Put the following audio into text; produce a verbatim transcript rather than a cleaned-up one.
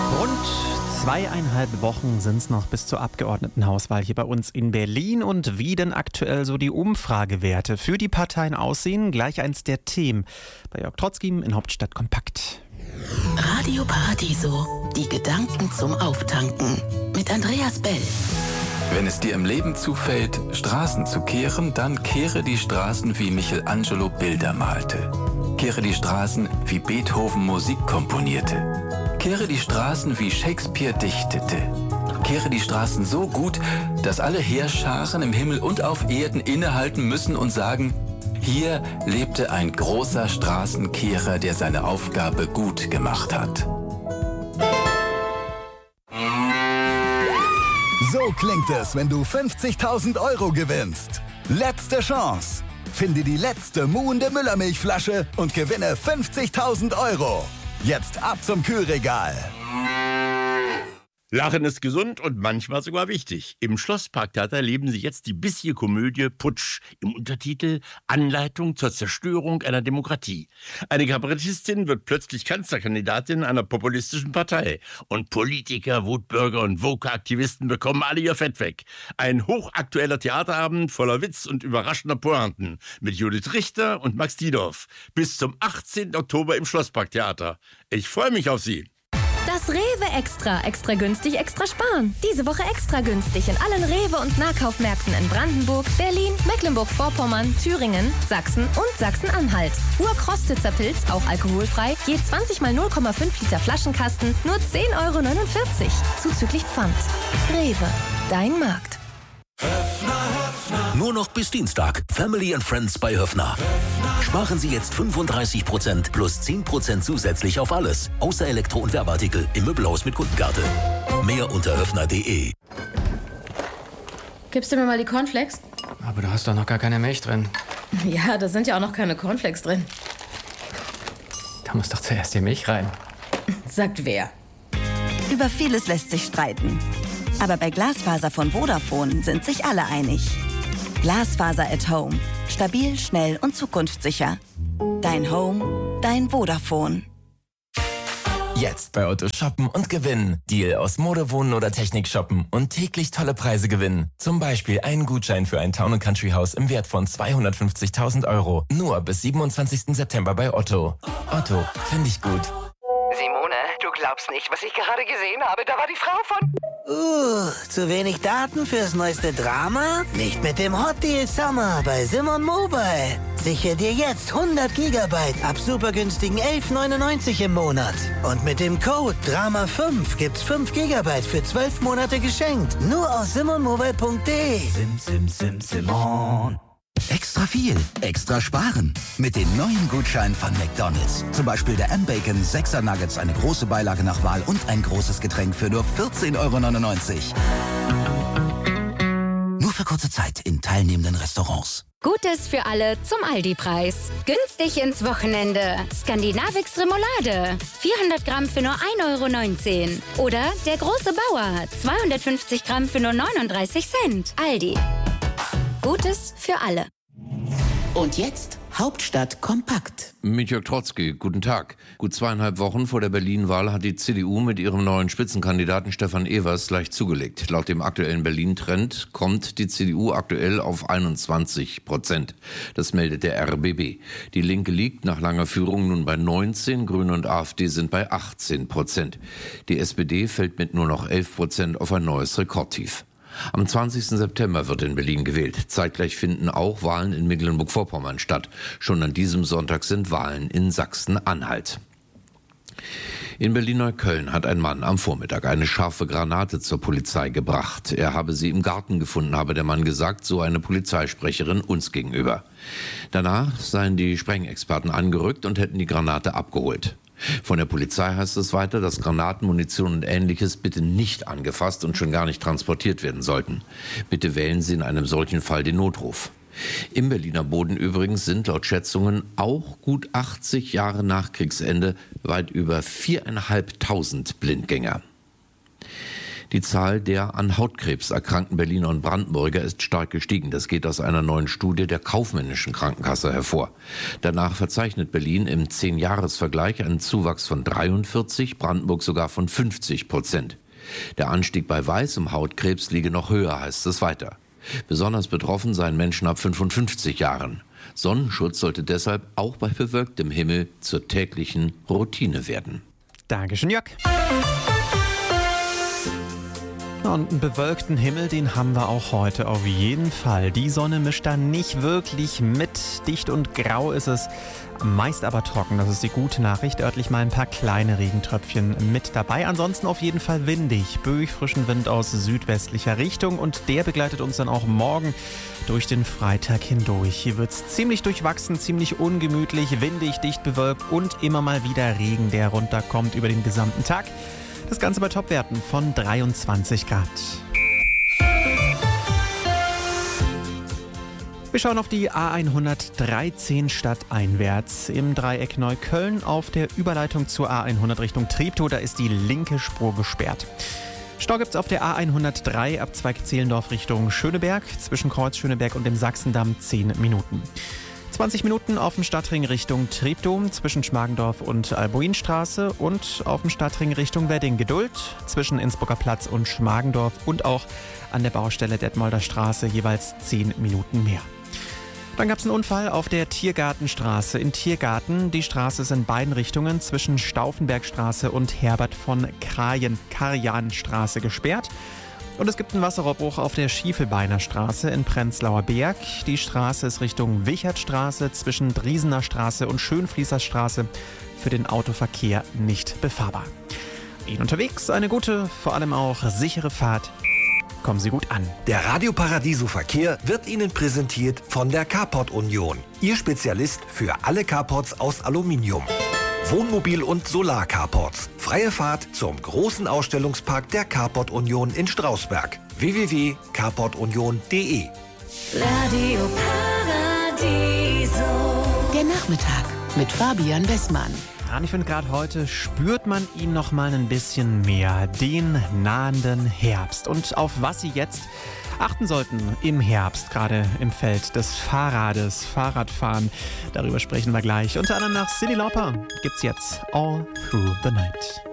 Rund zweieinhalb Wochen sind es noch bis zur Abgeordnetenhauswahl hier bei uns in Berlin. Und wie denn aktuell so die Umfragewerte für die Parteien aussehen, gleich eins der Themen bei Jörg Trotzki in Hauptstadt Kompakt. Radio Paradiso, die Gedanken zum Auftanken mit Andreas Bell. Wenn es dir im Leben zufällt, Straßen zu kehren, dann kehre die Straßen, wie Michelangelo Bilder malte. Kehre die Straßen, wie Beethoven Musik komponierte. Kehre die Straßen, wie Shakespeare dichtete. Kehre die Straßen so gut, dass alle Heerscharen im Himmel und auf Erden innehalten müssen und sagen: Hier lebte ein großer Straßenkehrer, der seine Aufgabe gut gemacht hat. So klingt es, wenn du fünfzigtausend Euro gewinnst. Letzte Chance. Finde die letzte muhende Müllermilchflasche und gewinne fünfzigtausend Euro. Jetzt ab zum Kühlregal. Lachen ist gesund und manchmal sogar wichtig. Im Schlossparktheater erleben Sie jetzt die bissige Komödie Putsch. Im Untertitel Anleitung zur Zerstörung einer Demokratie. Eine Kabarettistin wird plötzlich Kanzlerkandidatin einer populistischen Partei. Und Politiker, Wutbürger und Woke-Aktivisten bekommen alle ihr Fett weg. Ein hochaktueller Theaterabend voller Witz und überraschender Pointen. Mit Judith Richter und Max Diedorf. Bis zum achtzehnten Oktober im Schlossparktheater. Ich freue mich auf Sie. Das Rewe Extra. Extra günstig, extra sparen. Diese Woche extra günstig in allen Rewe- und Nahkaufmärkten in Brandenburg, Berlin, Mecklenburg-Vorpommern, Thüringen, Sachsen und Sachsen-Anhalt. Urkrostitzer Pilz, auch alkoholfrei, je zwanzig mal null Komma fünf Liter Flaschenkasten, nur zehn Euro neunundvierzig. Zuzüglich Pfand. Rewe, dein Markt. Nur noch bis Dienstag. Family and Friends bei Höffner. Sparen Sie jetzt fünfunddreißig Prozent plus zehn Prozent zusätzlich auf alles. Außer Elektro- und Werbeartikel im Möbelhaus mit Kundenkarte. Mehr unter höffner punkt de. Gibst du mir mal die Cornflakes? Aber du hast doch noch gar keine Milch drin. Ja, da sind ja auch noch keine Cornflakes drin. Da muss doch zuerst die Milch rein. Sagt wer? Über vieles lässt sich streiten. Aber bei Glasfaser von Vodafone sind sich alle einig. Glasfaser at Home. Stabil, schnell und zukunftssicher. Dein Home, dein Vodafone. Jetzt bei Otto shoppen und gewinnen. Deal aus Mode, Wohnen oder Technik shoppen und täglich tolle Preise gewinnen. Zum Beispiel einen Gutschein für ein Town- und Country-Haus im Wert von zweihundertfünfzigtausend Euro. Nur bis siebenundzwanzigsten September bei Otto. Otto, finde ich gut. Simone, du glaubst nicht, was ich gerade gesehen habe. Da war die Frau von... Uh, zu wenig Daten fürs neueste Drama? Nicht mit dem Hot Deal Summer bei Simon Mobile. Sichere dir jetzt hundert Gigabyte ab super günstigen elf neunundneunzig im Monat. Und mit dem Code Drama fünf gibt's fünf Gigabyte für zwölf Monate geschenkt. Nur aus simon mobile punkt de. Sim, sim, sim, Simon. Extra viel, extra sparen. Mit den neuen Gutscheinen von McDonald's. Zum Beispiel der M-Bacon sechser Nuggets, eine große Beilage nach Wahl und ein großes Getränk für nur vierzehn Euro neunundneunzig. Nur für kurze Zeit in teilnehmenden Restaurants. Gutes für alle zum Aldi-Preis. Günstig ins Wochenende. Skandinavix Remoulade. vierhundert Gramm für nur ein Euro neunzehn. Oder der große Bauer. zweihundertfünfzig Gramm für nur neununddreißig Cent. Aldi. Gutes für alle. Und jetzt Hauptstadt kompakt. Mit Jörg Trotzki, guten Tag. Gut zweieinhalb Wochen vor der Berlin-Wahl hat die C D U mit ihrem neuen Spitzenkandidaten Stefan Evers leicht zugelegt. Laut dem aktuellen Berlin-Trend kommt die C D U aktuell auf einundzwanzig Prozent. Das meldet der R B B. Die Linke liegt nach langer Führung nun bei neunzehn, Grüne und AfD sind bei achtzehn Prozent. Die S P D fällt mit nur noch elf Prozent auf ein neues Rekordtief. Am zwanzigsten September wird in Berlin gewählt. Zeitgleich finden auch Wahlen in Mecklenburg-Vorpommern statt. Schon an diesem Sonntag sind Wahlen in Sachsen-Anhalt. In Berlin-Neukölln hat ein Mann am Vormittag eine scharfe Granate zur Polizei gebracht. Er habe sie im Garten gefunden, habe der Mann gesagt, so eine Polizeisprecherin uns gegenüber. Danach seien die Sprengexperten angerückt und hätten die Granate abgeholt. Von der Polizei heißt es weiter, dass Granaten, Munition und Ähnliches bitte nicht angefasst und schon gar nicht transportiert werden sollten. Bitte wählen Sie in einem solchen Fall den Notruf. Im Berliner Boden übrigens sind laut Schätzungen auch gut achtzig Jahre nach Kriegsende weit über viertausendfünfhundert Blindgänger. Die Zahl der an Hautkrebs erkrankten Berliner und Brandenburger ist stark gestiegen. Das geht aus einer neuen Studie der Kaufmännischen Krankenkasse hervor. Danach verzeichnet Berlin im Zehn-Jahres-Vergleich einen Zuwachs von dreiundvierzig, Brandenburg sogar von fünfzig Prozent. Der Anstieg bei weißem Hautkrebs liege noch höher, heißt es weiter. Besonders betroffen seien Menschen ab fünfundfünfzig Jahren. Sonnenschutz sollte deshalb auch bei bewölktem Himmel zur täglichen Routine werden. Dankeschön, Jörg. Und einen bewölkten Himmel, den haben wir auch heute auf jeden Fall. Die Sonne mischt da nicht wirklich mit. Dicht und grau ist es, meist aber trocken. Das ist die gute Nachricht. Örtlich mal ein paar kleine Regentröpfchen mit dabei. Ansonsten auf jeden Fall windig. Böig frischen Wind aus südwestlicher Richtung. Und der begleitet uns dann auch morgen durch den Freitag hindurch. Hier wird es ziemlich durchwachsen, ziemlich ungemütlich, windig, dicht bewölkt und immer mal wieder Regen, der runterkommt über den gesamten Tag. Das Ganze bei Topwerten von dreiundzwanzig Grad. Wir schauen auf die A hundertdreizehn stadteinwärts im Dreieck Neukölln auf der Überleitung zur A hundert Richtung Treptow. Da ist die linke Spur gesperrt. Stau gibt es auf der A hundertdrei Abzweig Zehlendorf Richtung Schöneberg zwischen Kreuz Schöneberg und dem Sachsendamm zehn Minuten. zwanzig Minuten auf dem Stadtring Richtung Treptow zwischen Schmargendorf und Albuinstraße und auf dem Stadtring Richtung Wedding-Geduld zwischen Innsbrucker Platz und Schmargendorf und auch an der Baustelle Detmolder Straße jeweils zehn Minuten mehr. Dann gab es einen Unfall auf der Tiergartenstraße in Tiergarten. Die Straße ist in beiden Richtungen zwischen Stauffenbergstraße und Herbert von Krajen Karjanstraße gesperrt. Und es gibt einen Wasserrohrbruch auf der Schiefelbeiner Straße in Prenzlauer Berg. Die Straße ist Richtung Wichertstraße zwischen Driesener Straße und Schönfließer Straße für den Autoverkehr nicht befahrbar. Ihnen unterwegs eine gute, vor allem auch sichere Fahrt. Kommen Sie gut an. Der Radio Paradiso Verkehr wird Ihnen präsentiert von der Carport Union. Ihr Spezialist für alle Carports aus Aluminium. Wohnmobil- und Solar-Carports. Freie Fahrt zum großen Ausstellungspark der Carport Union in Strausberg. w w w punkt carport union punkt d e Radio Paradiso. Der Nachmittag mit Fabian Bessmann. Ja, ich finde, gerade heute spürt man ihn noch mal ein bisschen mehr, den nahenden Herbst. Und auf was Sie jetzt achten sollten im Herbst, gerade im Feld des Fahrrades, Fahrradfahren, darüber sprechen wir gleich. Unter anderem nach Cyndi Lauper gibt's jetzt All Through the Night.